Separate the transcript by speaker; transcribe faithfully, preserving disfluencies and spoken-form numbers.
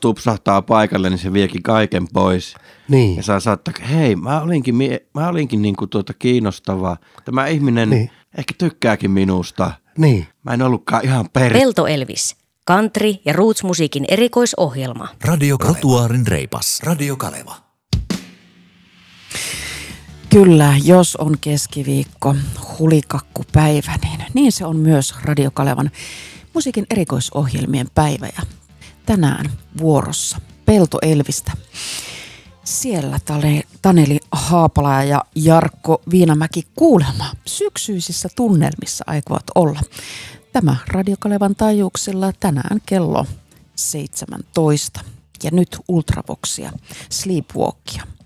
Speaker 1: tupsahtaa paikalle, niin se viekin kaiken pois.
Speaker 2: Niin.
Speaker 1: Ja saa saattaa, hei, mä olinkin, mä olinkin niinku tuota kiinnostava. Tämä ihminen niin. ehkä tykkääkin minusta.
Speaker 2: Niin.
Speaker 1: Mä en ollutkaan ihan per...
Speaker 3: Pelto Elvis. Country- ja roots-musiikin erikoisohjelma.
Speaker 4: Radio Kaltuaarin reipas. Radio Kaleva.
Speaker 5: Kyllä, jos on keskiviikko, hulikakkupäivä, niin, niin se on myös Radio Kalevan musiikin erikoisohjelmien päivä. Ja tänään vuorossa Pelto Elvistä. Siellä Taneli Haapala ja Jarkko Viinamäki kuulemma syksyisissä tunnelmissa aikovat olla. Tämä Radio Kalevan taajuuksilla tänään kello seitsemäntoista. Ja nyt Ultravoxia, Sleepwalkia.